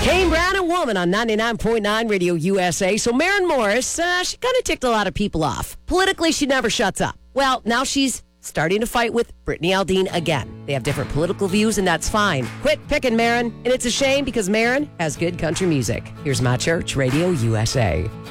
Kane Brown and Woman on 99.9 Radio USA. So Maren Morris, she kind of ticked a lot of people off. Politically, she never shuts up. Well, now she's starting to fight with Brittany Aldean again. They have different political views, and that's fine. Quit picking Maren. And it's a shame because Maren has good country music. Here's My Church, Radio USA.